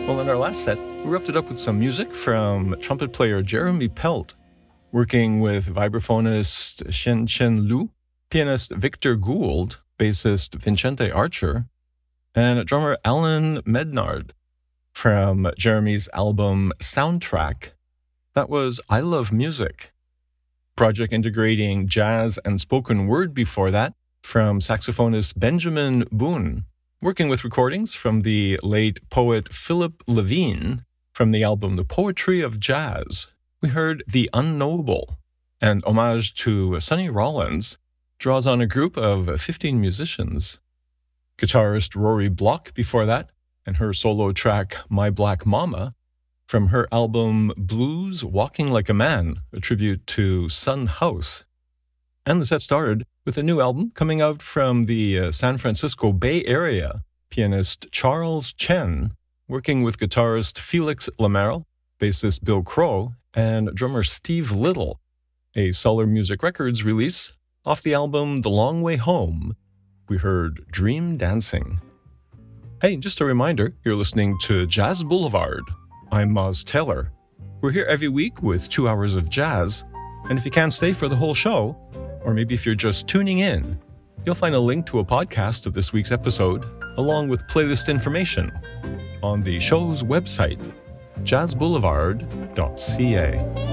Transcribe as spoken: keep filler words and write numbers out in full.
Well, in our last set, we wrapped it up with some music from trumpet player Jeremy Pelt, working with vibraphonist Shen Chen Lu, pianist Victor Gould, bassist Vincente Archer, and drummer Alan Mednard from Jeremy's album Soundtrack. That was I Love Music, project integrating jazz and spoken word before that from saxophonist Benjamin Boone, working with recordings from the late poet Philip Levine from the album The Poetry of Jazz. We heard The Unknowable, and homage to Sonny Rollins draws on a group of fifteen musicians. Guitarist Rory Block before that, and her solo track My Black Mama from her album Blues Walking Like a Man, a tribute to Son House. And the set started with a new album coming out from the uh, San Francisco Bay Area, pianist Charles Chen, working with guitarist Felix Lamerle, bassist Bill Crow, and drummer Steve Little, a Solar Music Records release. Off the album The Long Way Home, we heard Dream Dancing. Hey, just a reminder, you're listening to Jazz Boulevard. I'm Moz Taylor. We're here every week with two hours of jazz, and if you can't stay for the whole show, or maybe if you're just tuning in, you'll find a link to a podcast of this week's episode, along with playlist information, on the show's website, jazz boulevard dot c a.